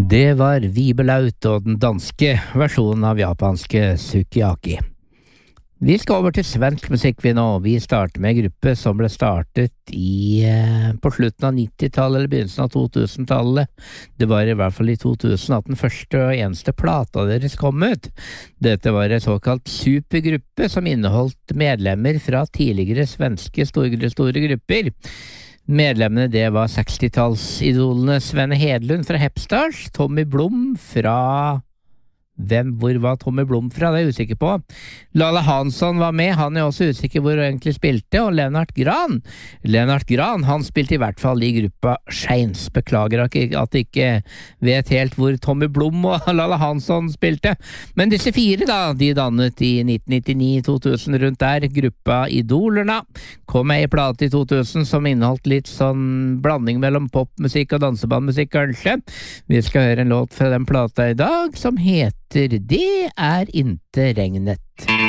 Det var Vibelaut og den danske versjonen av japanske Sukiyaki. Vi skal over til svensk musikk vi nå. Vi starter med en gruppe som ble startet på slutten av 90-tallet eller begynnelsen av 2000-tallet. Det var i hvert fall i 2000 at den første og eneste plata deres kom ut. Dette var en såkalt supergruppe som inneholdt medlemmer fra tidligere svenske store grupper. Medlemmene det var 60-tallsidolene Svenne Hedlund fra Hepstars, Tommy Blom fra... Hvor var Tommy Blom fra? Det er jeg usikker på. Lala Hansson var med, han er også usikker hvor han egentlig spilte, og Lennart Gran, han spilte i hvert fall i gruppa Scheins. Beklager at jeg ikke vet helt hvor Tommy Blom og Lala Hansson spilte. Men disse fire da, de dannet i 1999-2000 rundt der, gruppa Idolerna. Kom med i plate i 2000 som inneholdt litt sånn blanding mellom popmusikk og dansebandmusikk kanskje. Vi skal høre en låt fra den plata i dag som heter Det er inte regnet.